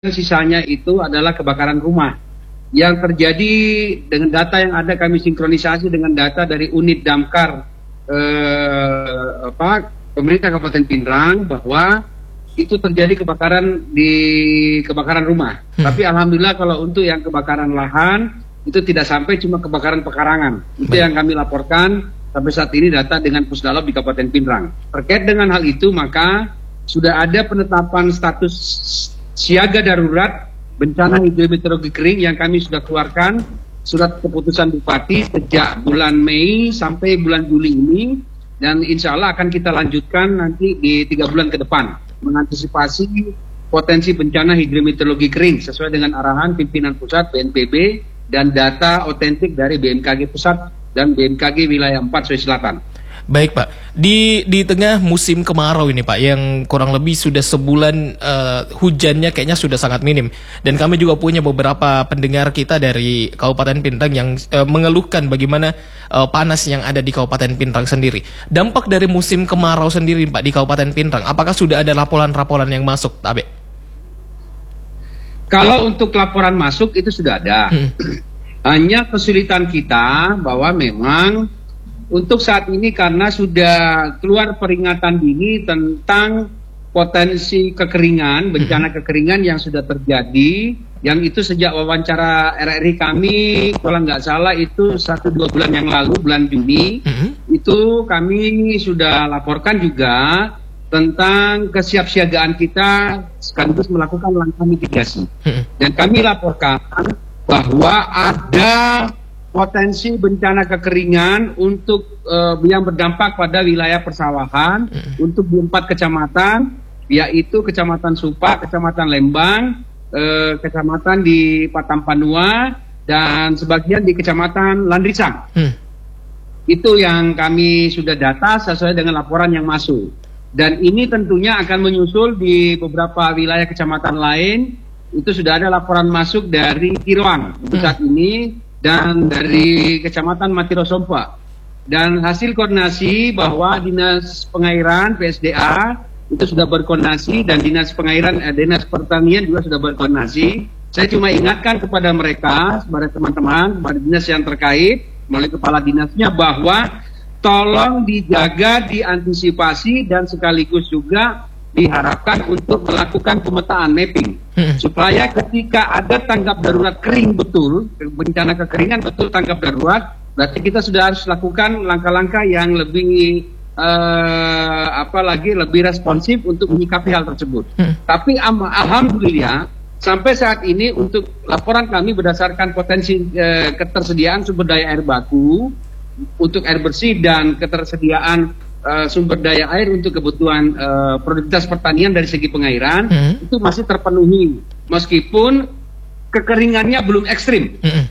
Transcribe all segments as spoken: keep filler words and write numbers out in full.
sisanya itu adalah kebakaran rumah yang terjadi. Dengan data yang ada kami sinkronisasi dengan data dari unit damkar eh, apa, pemerintah Kabupaten Pindrang bahwa itu terjadi kebakaran di kebakaran rumah. Hmm. Tapi alhamdulillah kalau untuk yang kebakaran lahan itu tidak sampai, cuma kebakaran pekarangan. Itu yang kami laporkan sampai saat ini data dengan Pusdalop di Kabupaten Pindrang. Terkait dengan hal itu maka sudah ada penetapan status siaga darurat bencana hidrometeorologi kering yang kami sudah keluarkan surat keputusan Bupati sejak bulan Mei sampai bulan Juli ini, dan insya Allah akan kita lanjutkan nanti di tiga bulan ke depan mengantisipasi potensi bencana hidrometeorologi kering sesuai dengan arahan pimpinan pusat B N P B dan data otentik dari B M K G Pusat dan B M K G Wilayah empat Sulawesi Selatan. Baik Pak, di di tengah musim kemarau ini Pak, yang kurang lebih sudah sebulan uh, hujannya kayaknya sudah sangat minim, dan kami juga punya beberapa pendengar kita dari Kabupaten Pindrang yang uh, mengeluhkan bagaimana uh, panas yang ada di Kabupaten Pindrang sendiri. Dampak dari musim kemarau sendiri Pak di Kabupaten Pindrang, apakah sudah ada laporan-laporan yang masuk, Abe? Kalau untuk laporan masuk itu sudah ada. Hmm. Hanya kesulitan kita bahwa memang untuk saat ini karena sudah keluar peringatan dini tentang potensi kekeringan, bencana kekeringan yang sudah terjadi, yang itu sejak wawancara R R I kami, kalau nggak salah itu satu dua bulan yang lalu, bulan Juni, mm-hmm. itu kami sudah laporkan juga tentang kesiapsiagaan kita sekaligus melakukan langkah mitigasi. Mm-hmm. Dan kami laporkan bahwa ada potensi bencana kekeringan untuk uh, yang berdampak pada wilayah persawahan hmm. untuk di empat kecamatan, yaitu Kecamatan Supa, Kecamatan Lembang, uh, Kecamatan di Patampanua, dan sebagian di Kecamatan Landrisang. Hmm. Itu yang kami sudah data sesuai dengan laporan yang masuk. Dan ini tentunya akan menyusul di beberapa wilayah kecamatan lain. Itu sudah ada laporan masuk dari Kiroang hmm. saat ini, dan dari Kecamatan Matiro Sompa. Dan hasil koordinasi bahwa Dinas Pengairan P S D A itu sudah berkoordinasi, dan Dinas Pengairan eh, Dinas Pertanian juga sudah berkoordinasi. Saya cuma ingatkan kepada mereka, kepada teman-teman, kepada dinas yang terkait melalui kepala dinasnya, bahwa tolong dijaga, diantisipasi, dan sekaligus juga diharapkan untuk melakukan pemetaan mapping hmm. supaya ketika ada tanggap darurat kering betul, bencana kekeringan betul tanggap darurat, berarti kita sudah harus lakukan langkah-langkah yang lebih uh, apa lagi lebih responsif untuk menyikapi hal tersebut. Hmm. Tapi alhamdulillah sampai saat ini untuk laporan kami berdasarkan potensi uh, ketersediaan sumber daya air baku untuk air bersih dan ketersediaan Uh, sumber daya air untuk kebutuhan uh, produktivitas pertanian dari segi pengairan hmm. itu masih terpenuhi meskipun kekeringannya belum ekstrim. Hmm.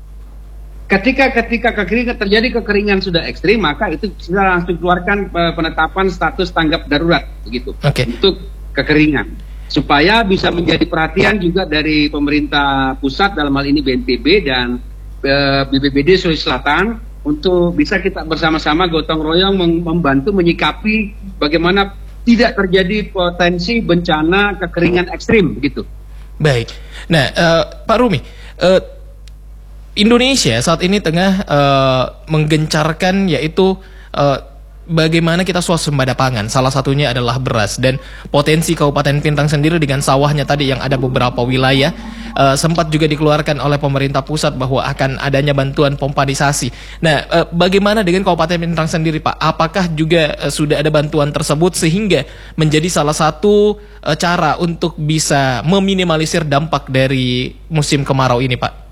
Ketika ketika kekeringan terjadi, kekeringan sudah ekstrim, maka itu sudah langsung keluarkan uh, penetapan status tanggap darurat begitu okay. untuk kekeringan, supaya bisa menjadi perhatian juga dari pemerintah pusat dalam hal ini B N P B dan uh, B P B D Sulawesi Selatan, untuk bisa kita bersama-sama gotong royong membantu menyikapi bagaimana tidak terjadi potensi bencana kekeringan ekstrim gitu. Baik. Nah, uh, Pak Rumi, uh, Indonesia saat ini tengah uh, menggencarkan yaitu uh, bagaimana kita swasembada pangan. Salah satunya adalah beras, dan potensi Kabupaten Pindrang sendiri dengan sawahnya tadi yang ada beberapa wilayah uh, sempat juga dikeluarkan oleh pemerintah pusat bahwa akan adanya bantuan pompadisasi. Nah, uh, bagaimana dengan Kabupaten Pindrang sendiri Pak? Apakah juga uh, sudah ada bantuan tersebut sehingga menjadi salah satu uh, cara untuk bisa meminimalisir dampak dari musim kemarau ini Pak?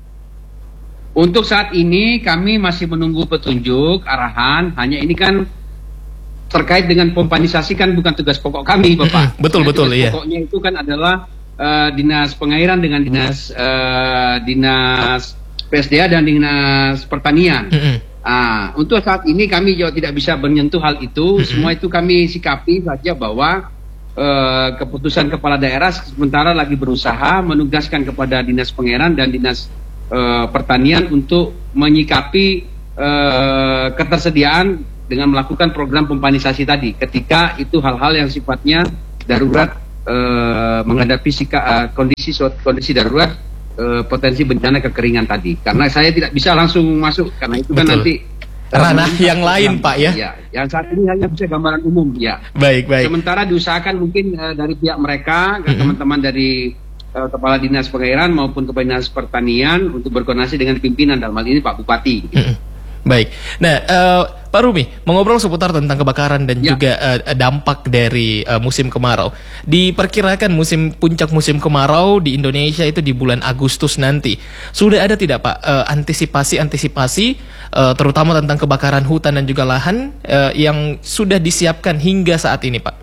Untuk saat ini kami masih menunggu petunjuk arahan. Hanya ini kan terkait dengan pompadisasi kan bukan tugas pokok kami, Bapak. Mm-hmm. Betul, nah, betul, tugas iya. Pokoknya itu kan adalah uh, Dinas Pengairan dengan Dinas uh, Dinas P S D A dan Dinas Pertanian. Mm-hmm. uh, untuk saat ini kami juga tidak bisa menyentuh hal itu. Mm-hmm. Semua itu kami sikapi saja bahwa uh, keputusan kepala daerah sementara lagi berusaha menugaskan kepada Dinas Pengairan dan Dinas Uh, pertanian untuk menyikapi uh, ketersediaan dengan melakukan program pompanisasi tadi ketika itu hal-hal yang sifatnya darurat uh, menghadapi sika, uh, kondisi kondisi darurat uh, potensi bencana kekeringan tadi. Karena saya tidak bisa langsung masuk karena itu kan Betul. nanti ranah yang lain, Pak, ya. Ya, yang saat ini hanya bisa gambaran umum, ya. Baik, baik. Sementara diusahakan mungkin uh, dari pihak mereka, mm-hmm. teman-teman dari uh, Kepala Dinas Pengairan maupun Kepala Dinas Pertanian untuk berkoordinasi dengan pimpinan dalam hal ini Pak Bupati. Gitu. Mm-hmm. Baik. Nah, uh, Pak Rumi, mengobrol seputar tentang kebakaran dan ya. juga uh, dampak dari uh, musim kemarau. Diperkirakan musim puncak musim kemarau di Indonesia itu di bulan Agustus nanti. Sudah ada tidak, Pak, uh, antisipasi-antisipasi uh, terutama tentang kebakaran hutan dan juga lahan uh, yang sudah disiapkan hingga saat ini, Pak?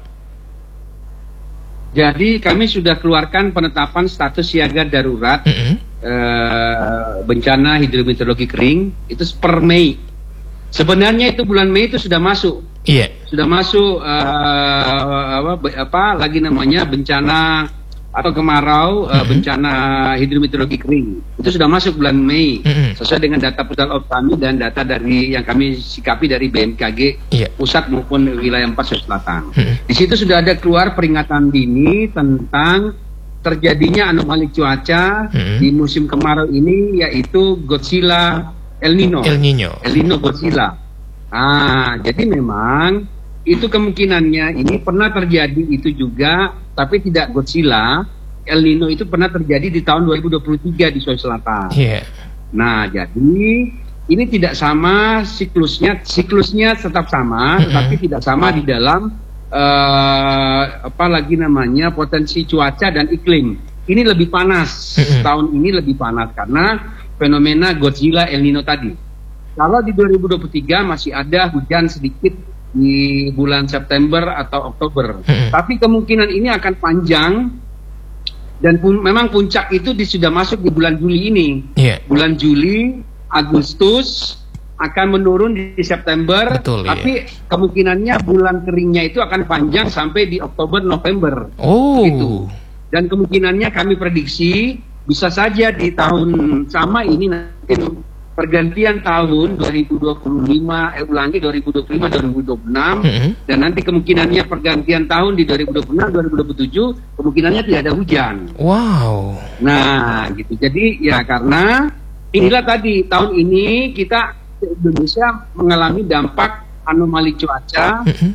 Jadi kami sudah keluarkan penetapan status siaga darurat mm-hmm. uh, bencana hidrometeorologi kering itu per Mei. Sebenarnya itu bulan Mei itu sudah masuk, iya, yeah. sudah masuk uh, apa, apa lagi namanya bencana atau kemarau, mm-hmm. uh, bencana hidrometeorologi kering itu sudah masuk bulan Mei mm-hmm. sesuai dengan data pusat kami dan data dari yang kami sikapi dari B M K G yeah. pusat maupun wilayah empat Sulawesi Selatan. Mm-hmm. Di situ sudah ada keluar peringatan dini tentang terjadinya anomali cuaca mm-hmm. di musim kemarau ini, yaitu Godzilla El Nino. El Nino. El Nino Godzilla. Ah, jadi memang itu kemungkinannya ini pernah terjadi itu juga, tapi tidak Godzilla. El Nino itu pernah terjadi di tahun dua ribu dua puluh tiga di Sulawesi Selatan. Yeah. Nah, jadi ini tidak sama siklusnya, siklusnya tetap sama, mm-hmm. tapi tidak sama di dalam uh, apa lagi namanya potensi cuaca dan iklim. Ini lebih panas, mm-hmm. tahun ini lebih panas karena fenomena Godzilla El Nino tadi. Kalau di dua ribu dua puluh tiga masih ada hujan sedikit di bulan September atau Oktober. Hmm. Tapi kemungkinan ini akan panjang dan pun, memang puncak itu di, sudah masuk di bulan Juli ini. Yeah. Bulan Juli, Agustus akan menurun di September. Betul, tapi yeah. kemungkinannya bulan keringnya itu akan panjang sampai di Oktober November. Oh. Gitu. Dan kemungkinannya kami prediksi bisa saja di tahun sama ini nanti pergantian tahun dua ribu dua puluh lima, eh ulangi dua ribu dua puluh lima dua ribu dua puluh enam mm-hmm. dan nanti kemungkinannya pergantian tahun di dua ribu dua puluh enam dua ribu dua puluh tujuh kemungkinannya tidak ada hujan. Wow. Nah, gitu. Jadi ya karena inilah tadi tahun ini kita Indonesia mengalami dampak anomali cuaca. Mm-hmm.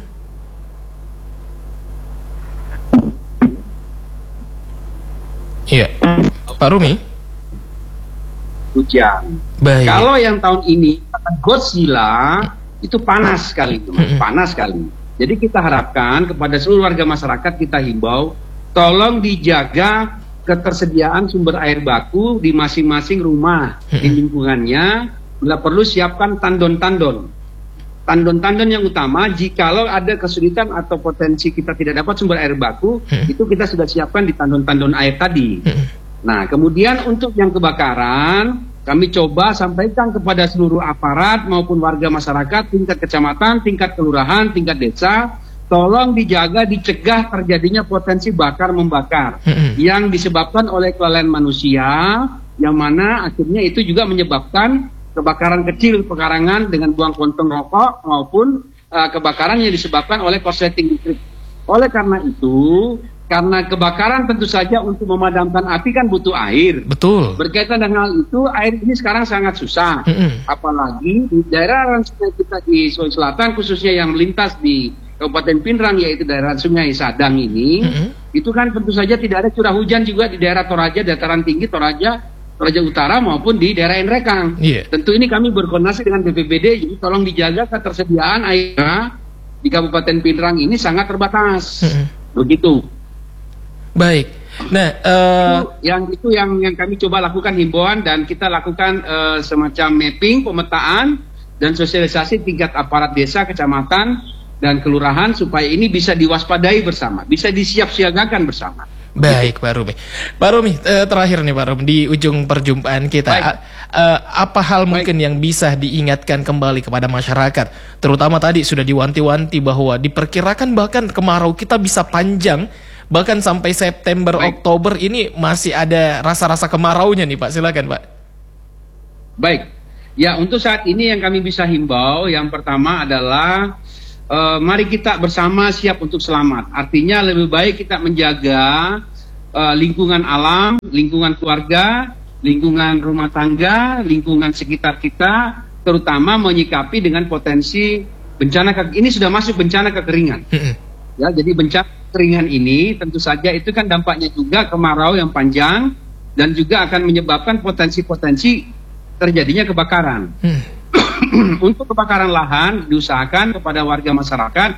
Iya. Pak Rumi? Hujan. Baik. Kalau yang tahun ini Godzilla itu panas sekali, mm-hmm. panas sekali. Jadi kita harapkan kepada seluruh warga masyarakat kita himbau, tolong dijaga ketersediaan sumber air baku di masing-masing rumah mm-hmm. di lingkungannya. Bila perlu siapkan tandon-tandon. Tandon-tandon yang utama, jikalau ada kesulitan atau potensi kita tidak dapat sumber air baku, hmm. itu kita sudah siapkan di tandon-tandon air tadi. Hmm. Nah, kemudian untuk yang kebakaran, kami coba sampaikan kepada seluruh aparat maupun warga masyarakat, tingkat kecamatan, tingkat kelurahan, tingkat desa, tolong dijaga, dicegah terjadinya potensi bakar membakar hmm. yang disebabkan oleh kelalaian manusia, yang mana akhirnya itu juga menyebabkan kebakaran kecil pekarangan dengan buang puntung rokok maupun uh, kebakaran yang disebabkan oleh korsleting listrik. Oleh karena itu, karena kebakaran tentu saja untuk memadamkan api kan butuh air. Betul. Berkaitan dengan hal itu, air ini sekarang sangat susah. Mm-hmm. Apalagi di daerah sungai kita di Sulawesi Selatan, khususnya yang melintas di Kabupaten Pinrang, yaitu daerah Sungai Sadang ini, mm-hmm. itu kan tentu saja tidak ada curah hujan juga di daerah Toraja, dataran tinggi Toraja, Toraja Utara maupun di daerah Enrekang. Yeah. Tentu ini kami berkoordinasi dengan B P B D, jadi tolong dijaga ketersediaan air di Kabupaten Pinrang ini sangat terbatas. Mm-hmm. Begitu. Baik. Nah, uh... itu, yang itu yang yang kami coba lakukan himbauan dan kita lakukan uh, semacam mapping, pemetaan dan sosialisasi tingkat aparat desa, kecamatan dan kelurahan supaya ini bisa diwaspadai bersama, bisa disiapsiagakan bersama. Baik, Pak Rumi. Pak Rumi, eh, terakhir nih Pak Rumi, di ujung perjumpaan kita, A, uh, apa hal Baik. mungkin yang bisa diingatkan kembali kepada masyarakat, terutama tadi sudah diwanti-wanti bahwa diperkirakan bahkan kemarau kita bisa panjang, bahkan sampai September, Baik. Oktober ini masih ada rasa-rasa kemaraunya nih Pak, silakan Pak. Baik, ya untuk saat ini yang kami bisa himbau, yang pertama adalah uh, mari kita bersama siap untuk selamat. Artinya lebih baik kita menjaga uh, lingkungan alam, lingkungan keluarga, lingkungan rumah tangga, lingkungan sekitar kita, terutama menyikapi dengan potensi bencana ke, ini sudah masuk bencana kekeringan. Ya, jadi bencana kekeringan ini tentu saja itu kan dampaknya juga kemarau yang panjang dan juga akan menyebabkan potensi-potensi terjadinya kebakaran. Hmm. Untuk kebakaran lahan diusahakan kepada warga masyarakat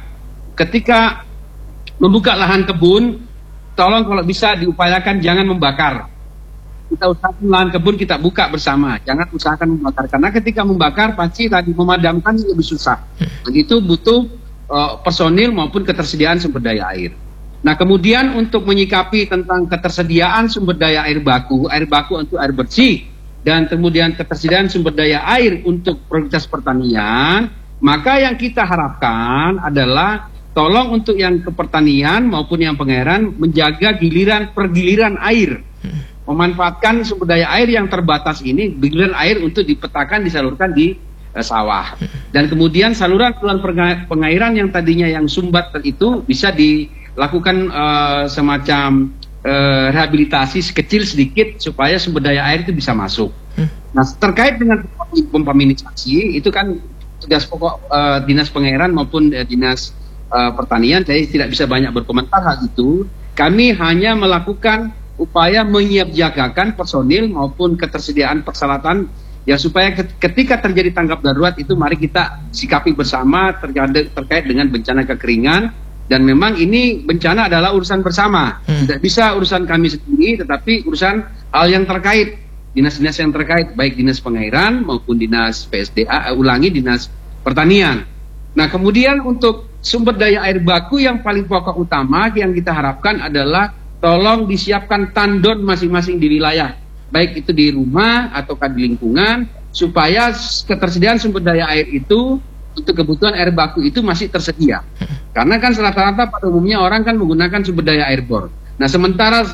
ketika membuka lahan kebun, tolong kalau bisa diupayakan jangan membakar. Kita usahakan lahan kebun kita buka bersama, jangan usahakan membakar, karena ketika membakar pasti tadi memadamkan lebih susah. Begitu butuh uh, personil maupun ketersediaan sumber daya air. Nah, kemudian untuk menyikapi tentang ketersediaan sumber daya air baku, air baku untuk air bersih, dan kemudian ketersediaan sumber daya air untuk prioritas pertanian, maka yang kita harapkan adalah tolong untuk yang kepertanian maupun yang pengairan menjaga giliran pergiliran air, memanfaatkan sumber daya air yang terbatas ini, giliran air untuk dipetakan disalurkan di eh, sawah, dan kemudian saluran-saluran pengairan yang tadinya yang sumbat itu bisa dilakukan eh, semacam Uh, rehabilitasi sekecil sedikit supaya sumber daya air itu bisa masuk. Hmm. Nah, terkait dengan pompa minisasi itu kan tugas pokok uh, dinas pengairan maupun uh, dinas uh, pertanian. Saya tidak bisa banyak berkomentar hal itu. Kami hanya melakukan upaya menyiapjagakan personil maupun ketersediaan persyaratan ya supaya ketika terjadi tanggap darurat itu mari kita sikapi bersama terkait terkait dengan bencana kekeringan. Dan memang ini bencana adalah urusan bersama, hmm. tidak bisa urusan kami sendiri, tetapi urusan hal yang terkait, dinas-dinas yang terkait, baik dinas pengairan maupun dinas P S D A, ulangi dinas pertanian. Nah, kemudian untuk sumber daya air baku yang paling pokok utama yang kita harapkan adalah tolong disiapkan tandon masing-masing di wilayah, baik itu di rumah ataukah di lingkungan, supaya ketersediaan sumber daya air itu untuk kebutuhan air baku itu masih tersedia. Karena kan rata-rata pada umumnya orang kan menggunakan sumber daya air bor. Nah, sementara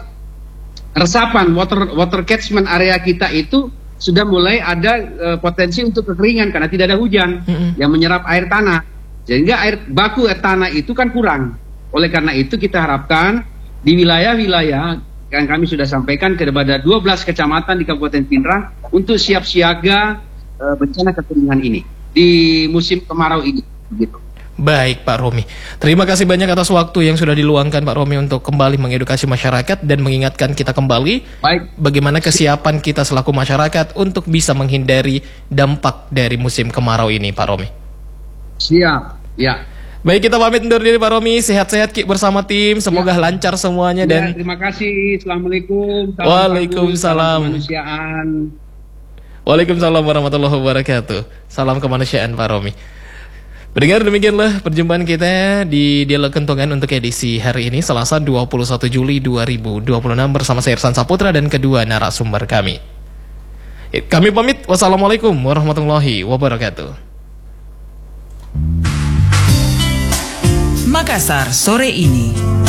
resapan water water catchment area kita itu sudah mulai ada uh, potensi untuk kekeringan karena tidak ada hujan mm-hmm. yang menyerap air tanah. Sehingga air baku air tanah itu kan kurang. Oleh karena itu kita harapkan di wilayah-wilayah yang kami sudah sampaikan kepada dua belas kecamatan di Kabupaten Pindrang untuk siap siaga uh, bencana kekeringan ini di musim kemarau ini, begitu. Baik, Pak Romi. Terima kasih banyak atas waktu yang sudah diluangkan Pak Romi untuk kembali mengedukasi masyarakat dan mengingatkan kita kembali Baik. bagaimana kesiapan kita selaku masyarakat untuk bisa menghindari dampak dari musim kemarau ini, Pak Romi. Siap, ya. Baik, kita pamit undur diri Pak Romi. Sehat-sehat bersama tim. Semoga ya. lancar semuanya. Ya, dan terima kasih. Assalamualaikum. Waalaikumsalam. Kemanusiaan. Waalaikumsalam warahmatullahi wabarakatuh. Salam kemanusiaan Pak Romi. Pendengar, demikianlah perjumpaan kita di Dialog Kentongan untuk edisi hari ini Selasa dua puluh satu Juli dua ribu dua puluh enam bersama saya Irsan Saputra dan kedua narasumber kami. Kami pamit. Wassalamualaikum warahmatullahi wabarakatuh. Makassar sore ini.